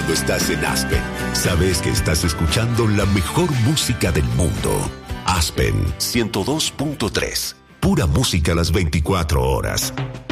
Cuando estás en Aspen, sabes que estás escuchando la mejor música del mundo. Aspen 102.3. Pura música las 24 horas.